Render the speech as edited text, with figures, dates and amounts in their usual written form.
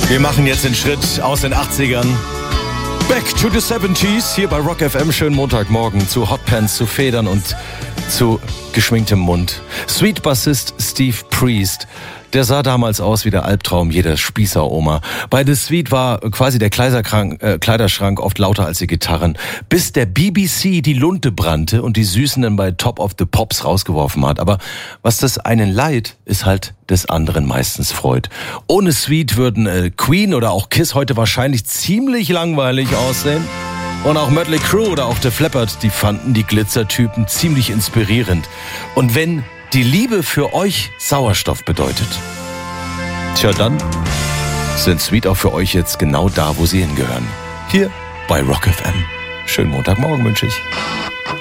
Wir machen jetzt den Schritt aus den 80ern. Back to the 70s, hier bei Rock FM. Schönen Montagmorgen zu Hotpants, zu Federn und zu geschminktem Mund. Sweet-Bassist Steve Priest, der sah damals aus wie der Albtraum jeder Spießer-Oma. Bei The Sweet war quasi der Kleiderschrank oft lauter als die Gitarren, bis der BBC die Lunte brannte und die Süßenden bei Top of the Pops rausgeworfen hat. Aber was das einen leid, ist halt des anderen meistens freut. Ohne Sweet würden Queen oder auch Kiss heute wahrscheinlich ziemlich langweilig aussehen. Und auch Mötley Crüe oder auch Def Leppard, die fanden die Glitzertypen ziemlich inspirierend. Und wenn die Liebe für euch Sauerstoff bedeutet, tja, dann sind Sweet auch für euch jetzt genau da, wo sie hingehören. Hier bei Rock FM. Schönen Montagmorgen wünsche ich.